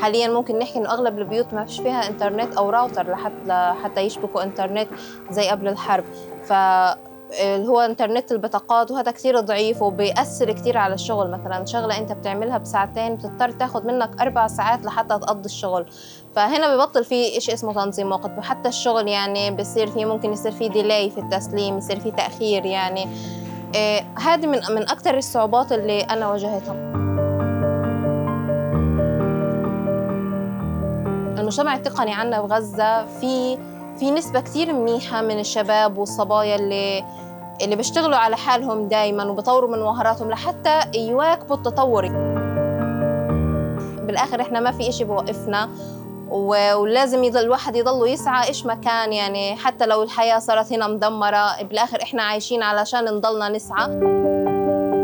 حاليا ممكن نحكي إنه أغلب البيوت ما فيش فيها إنترنت أو راوتر لحتى يشبكوا إنترنت زي قبل الحرب. اللي هو إنترنت البطاقات، وهذا كتير ضعيف وبيأثر كتير على الشغل. مثلاً شغلة أنت بتعملها بساعتين بتضطر تاخد منك 4 ساعات لحتى تقضي الشغل، فهنا ببطل في إشي اسمه تنظيم وقت. وحتى الشغل يعني بصير فيه، ممكن يصير فيه ديلاي في التسليم، يصير فيه تأخير يعني. هذه من أكتر الصعوبات اللي أنا واجهتها. المجتمع التقني عنا بغزة في نسبة كتير منيحة من الشباب والصبايا اللي بيشتغلوا على حالهم دايماً وبطوروا من مهاراتهم لحتى يواكبوا التطور. بالآخر إحنا ما في إشي بوقفنا، ولازم الواحد يضل يسعى إيش ما كان يعني. حتى لو الحياة صارت هنا مدمرة، بالآخر إحنا عايشين علشان نضلنا نسعى.